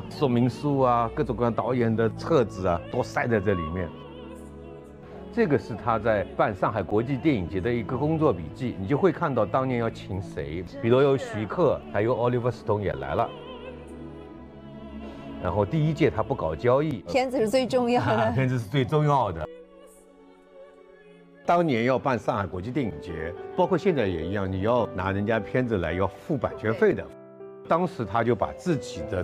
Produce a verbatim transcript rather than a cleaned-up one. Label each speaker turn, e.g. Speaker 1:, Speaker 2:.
Speaker 1: 说明书啊，各种各样导演的册子啊，都塞在这里面。这个是他在办上海国际电影节的一个工作笔记，你就会看到当年要请谁，比如有徐克，还有奥利弗·斯通也来了。然后第一届他不搞交易，
Speaker 2: 片子是最重要的，
Speaker 1: 啊、片子是最重要的。当年要办上海国际电影节，包括现在也一样，你要拿人家片子来要付版权费的。当时他就把自己的